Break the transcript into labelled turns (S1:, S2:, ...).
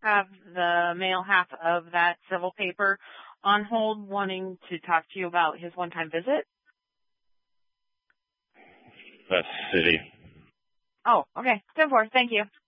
S1: have the male half of that civil paper on hold wanting to talk to you about his one-time visit.
S2: That's city.
S1: Oh, okay. 10-4. Thank you.